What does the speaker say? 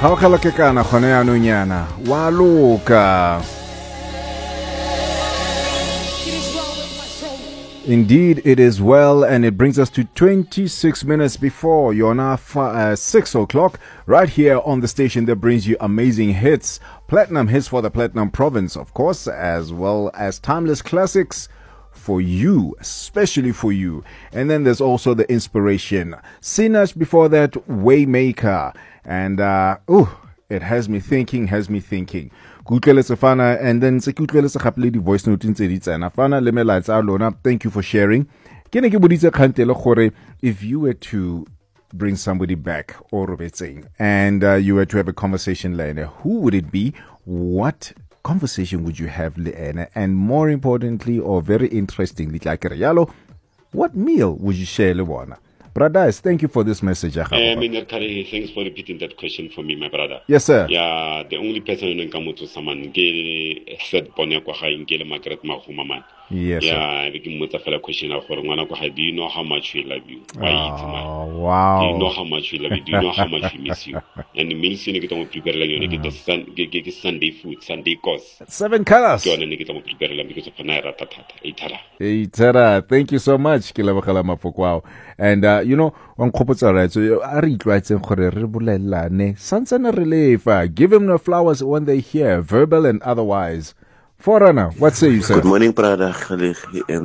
Haukala ke kana khone yanong yana wa loka. Indeed, it is well, and it brings us to 26 minutes before you're now 6 o'clock, right here on the station that brings you amazing hits, platinum hits for the Platinum Province, of course, as well as timeless classics for you, especially for you. And then there's also the inspiration. Sinach before that, Waymaker, and it has me thinking. Fana, and then the voice note in Fana, thank you for sharing. If you were to bring somebody back, and you were to have a conversation, who would it be? What conversation would you have, and more importantly, or very interestingly, what meal would you share, Lewana? Brother, thank you for this message. Thanks for repeating that question for me, my brother. Yes, sir. Yeah, the only person who can come to someone said Margaret Mahumaman. Yes, yeah, I became a fellow question for do you know how much we love you? Wow. Do you know how much we love you? Do you know how much we miss you? And the meals you get on prepare the Sunday food, Sunday course. 7 colors. Because of Itara. Thank you so much, Kilabakala. And on Kopotsa, right? So I read right in Korelane, Sansana Relief. Give them the flowers when they hear, verbal and otherwise. Forerunner, what say you, sir? Good morning, brother.